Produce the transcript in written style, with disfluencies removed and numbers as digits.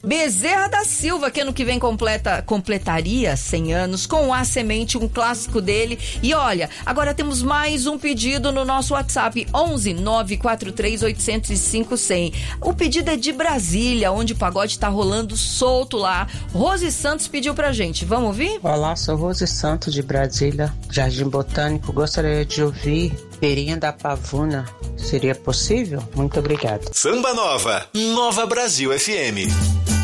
Bezerra da Silva, que ano que vem completaria 100 anos, com A Semente, um clássico dele. E olha, agora temos mais um pedido no nosso WhatsApp, 11 943 805 100. O pedido é de Brasília, onde o pagode tá rolando solto lá. Rose Santos pediu pra gente, vamos ouvir? Olá, sou Rose Santos de Brasília, Jardim Botânico. Gostaria de ouvir Feirinha da Pavuna. Seria possível? Muito obrigado. Samba Nova, Nova Brasil FM.